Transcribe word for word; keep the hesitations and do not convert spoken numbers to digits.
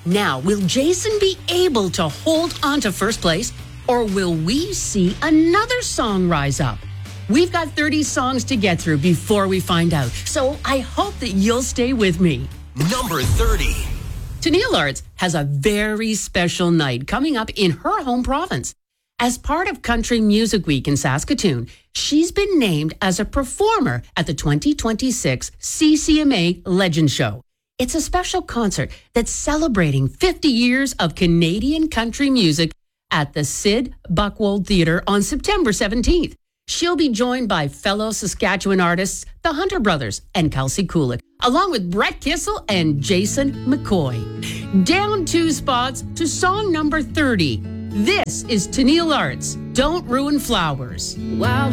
Now, will Jason be able to hold on to first place, or will we see another song rise up? We've got thirty songs to get through before we find out, so I hope that you'll stay with me. Number thirty. Tenille Arts has a very special night coming up in her home province. As part of Country Music Week in Saskatoon, she's been named as a performer at the twenty twenty-six C C M A Legend Show. It's a special concert that's celebrating fifty years of Canadian country music at the Sid Buchwald Theatre on September seventeenth. She'll be joined by fellow Saskatchewan artists, the Hunter Brothers and Kelsey Kulik, along with Brett Kissel and Jason McCoy. Down two spots to song number thirty. This is Tenille Arts, Don't Ruin Flowers. Wow.